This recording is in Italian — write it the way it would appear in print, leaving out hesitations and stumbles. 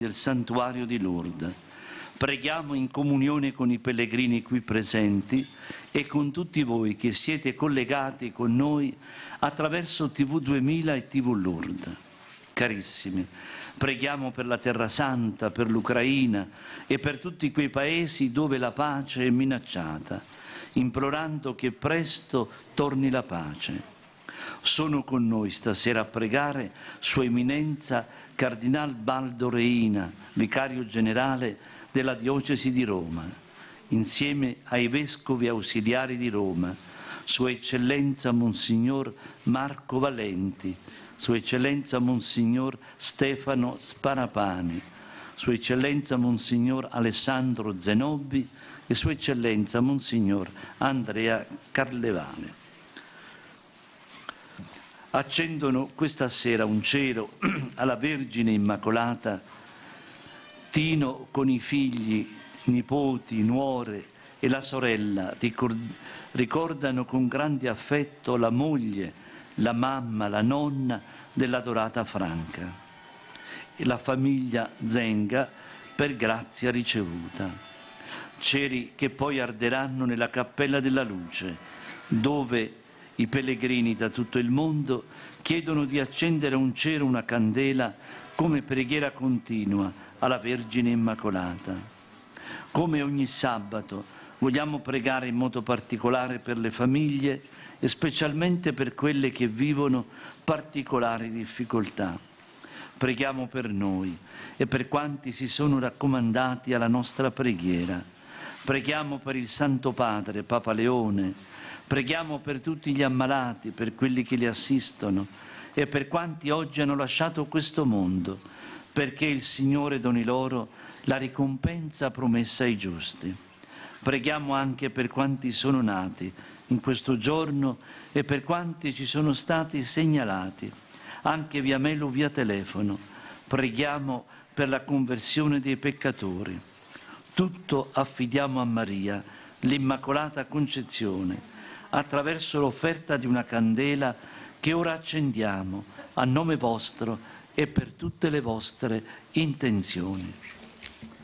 del santuario di Lourdes. Preghiamo in comunione con i pellegrini qui presenti e con tutti voi che siete collegati con noi attraverso TV 2000 e TV Lourdes. Carissimi, preghiamo per la Terra Santa, per l'Ucraina e per tutti quei paesi dove la pace è minacciata, implorando che presto torni la pace. Sono con noi stasera a pregare Sua Eminenza Cardinal Baldo Reina, Vicario Generale della Diocesi di Roma, insieme ai Vescovi Ausiliari di Roma, Sua Eccellenza Monsignor Marco Valenti, Sua Eccellenza Monsignor Stefano Sparapani, Sua Eccellenza Monsignor Alessandro Zenobi e Sua Eccellenza Monsignor Andrea Carlevale. Accendono questa sera un cero alla Vergine Immacolata. Tino con i figli, nipoti, nuore e la sorella ricordano con grande affetto la moglie, la mamma, la nonna dell'adorata Franca e la famiglia Zenga per grazia ricevuta. Ceri che poi arderanno nella Cappella della Luce, dove i pellegrini da tutto il mondo chiedono di accendere un cero, una candela, come preghiera continua alla Vergine Immacolata. Come ogni sabato vogliamo pregare in modo particolare per le famiglie e specialmente per quelle che vivono particolari difficoltà. Preghiamo per noi e per quanti si sono raccomandati alla nostra preghiera. Preghiamo per il Santo Padre, Papa Leone. Preghiamo per tutti gli ammalati, per quelli che li assistono e per quanti oggi hanno lasciato questo mondo, perché il Signore doni loro la ricompensa promessa ai giusti. Preghiamo anche per quanti sono nati in questo giorno e per quanti ci sono stati segnalati, anche via mail o via telefono. Preghiamo per la conversione dei peccatori. Tutto affidiamo a Maria, l'Immacolata Concezione, attraverso l'offerta di una candela che ora accendiamo a nome vostro e per tutte le vostre intenzioni.